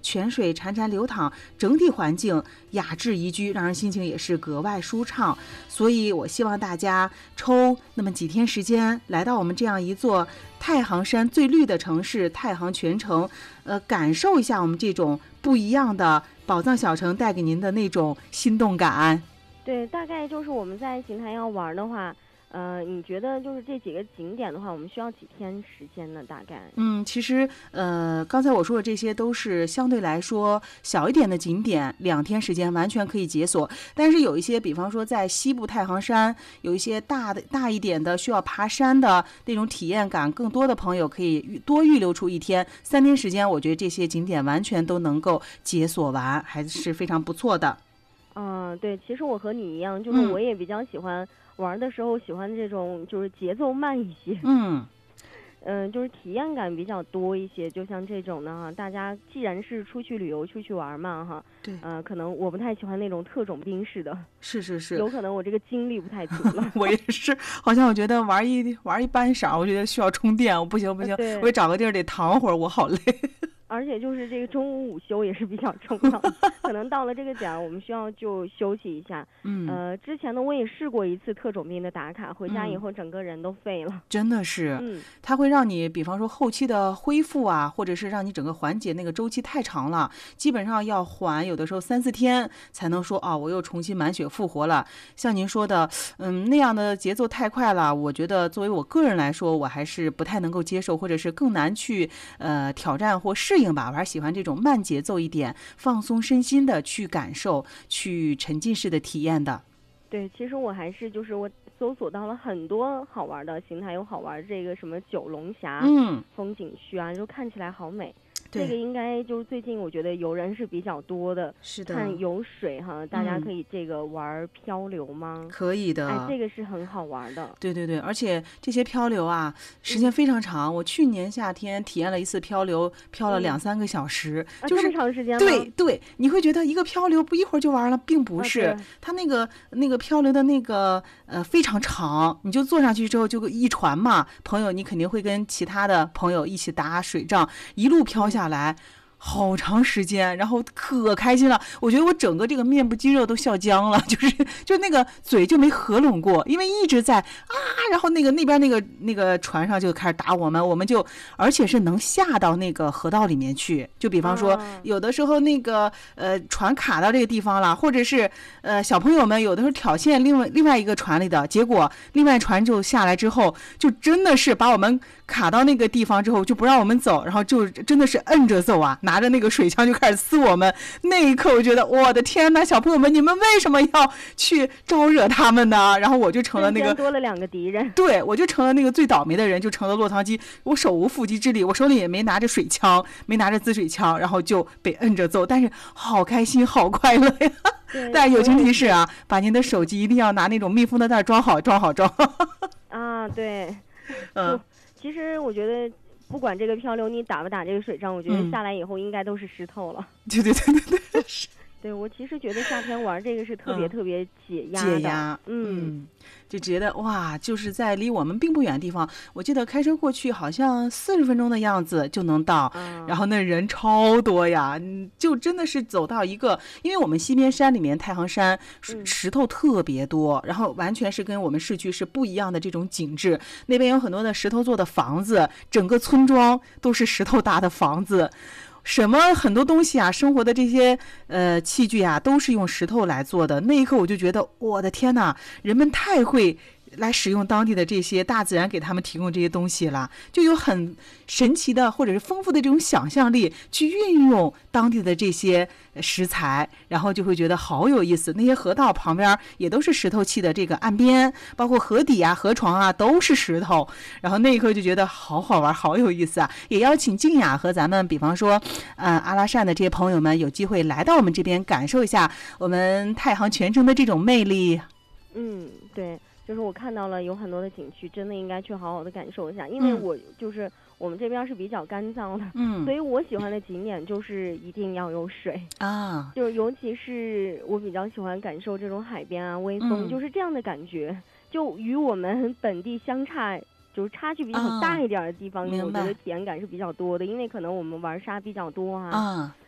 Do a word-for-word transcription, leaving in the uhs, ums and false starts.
泉水潺潺流淌，整体环境雅致宜居，让人心情也是格外舒畅。所以我希望大家抽那么几天时间，来到我们这样一座太行山最绿的城市太行泉城，呃，感受一下我们这种不一样的宝藏小城带给您的那种心动感。 对，大概就是我们在邢台要玩的话，呃，你觉得就是这几个景点的话，我们需要几天时间呢？大概？ 嗯，其实呃，刚才我说的这些都是相对来说小一点的景点，两天时间完全可以解锁。但是有一些，比方说在西部太行山，有一些大的大一点的需要爬山的那种体验感更多的朋友，可以多预留出一天、三天时间。我觉得这些景点完全都能够解锁完，还是非常不错的。 嗯，对，其实我和你一样，就是我也比较喜欢玩的时候，喜欢这种就是节奏慢一些， 嗯， 嗯、呃，就是体验感比较多一些。就像这种呢，大家既然是出去旅游、出去玩嘛，哈， 对， 呃，可能我不太喜欢那种特种兵式的， 是是是， 有可能我这个精力不太足了。 我也是，好像我觉得玩一玩一半晌，我觉得需要充电，我不行不行，我得找个地儿得躺会儿，我好累。 而且就是这个中午午休也是比较重要的，可能到了这个点儿，我们需要就休息一下。嗯，呃，之前呢我也试过一次特种兵的打卡，回家以后整个人都废了。 嗯、真的是， 嗯， 它会让你，比方说后期的恢复啊，或者是让你整个缓解那个周期太长了，基本上要缓，有的时候三四天才能说啊，我又重新满血复活了。像您说的，嗯，那样的节奏太快了，我觉得作为我个人来说，我还是不太能够接受，或者是更难去呃挑战或适应吧。我还是喜欢这种慢节奏一点，放松身心的去感受，去沉浸式的体验的。 对，其实我还是就是我搜索到了很多好玩的，邢台有好玩这个什么九龙峡嗯风景区啊，就看起来好美。 这个应该就是最近我觉得游人是比较多的， 是的， 看有水哈，大家可以这个玩漂流吗？ 嗯、可以的， 哎，这个是很好玩的。 对对对，而且这些漂流啊，时间非常长。嗯、我去年夏天体验了一次漂流，漂了两三个小时， 嗯、 就是、 啊、这么长时间吗？ 对对，你会觉得一个漂流不一会儿就完了，并不是， 啊、 它那个那个漂流的那个呃非常长，你就坐上去之后就一船嘛，朋友你肯定会跟其他的朋友一起打水仗，一路漂下来。嗯好长时间，然后可开心了。我觉得我整个这个面部肌肉都笑僵了，就是就那个嘴就没合拢过，因为一直在啊，然后那个那边那个那个船上就开始打我们，我们就而且是能下到那个河道里面去。就比方说， 啊、 有的时候那个呃船卡到这个地方了，或者是呃小朋友们有的时候挑衅另外另外一个船里的，结果另外船就下来之后，就真的是把我们卡到那个地方之后，就不让我们走，然后就真的是摁着揍啊。拿着那个水枪就开始撕我们，那一刻我觉得我的天哪，小朋友们，你们为什么要去招惹他们呢？然后我就成了那个多了两个敌人， 对，我就成了那个最倒霉的人，就成了落汤鸡。我手无缚鸡之力，我手里也没拿着水枪，没拿着滋水枪，然后就被摁着揍，但是好开心，好快乐呀！但友情提示啊，把您的手机一定要拿那种密封的袋装好，装好，装好。 啊，对， 嗯， 其实我觉得。不管这个漂流你打不打这个水仗，我觉得下来以后应该都是湿透了。 嗯、对对对对对， 对，我其实觉得夏天玩这个是特别、嗯、特别解压的。解压， 嗯。 嗯就觉得哇，就是在离我们并不远的地方，我记得开车过去好像四十分钟的样子就能到， 嗯、 然后那人超多呀，就真的是走到一个，因为我们西边山里面太行山石头特别多，嗯、然后完全是跟我们市区是不一样的这种景致，那边有很多的石头做的房子，整个村庄都是石头搭的房子。什么很多东西啊，生活的这些呃器具啊，都是用石头来做的。那一刻我就觉得，我的天哪，人们太会来使用当地的这些大自然给他们提供这些东西了，就有很神奇的或者是丰富的这种想象力去运用当地的这些食材，然后就会觉得好有意思。那些河道旁边也都是石头砌的，这个岸边包括河底啊河床啊都是石头，然后那一刻就觉得好好玩，好有意思啊。也邀请静雅和咱们比方说呃阿拉善的这些朋友们有机会来到我们这边感受一下我们太行泉城的这种魅力。 嗯，对，就是我看到了有很多的景区，真的应该去好好的感受一下，因为我就是我们这边是比较干燥的， 嗯， 所以我喜欢的景点就是一定要有水啊， 就是尤其是我比较喜欢感受这种海边啊微风、嗯、就是这样的感觉，就与我们本地相差就是差距比较大一点的地方，因为、啊、我觉得体验感是比较多的，因为可能我们玩沙比较多啊， 啊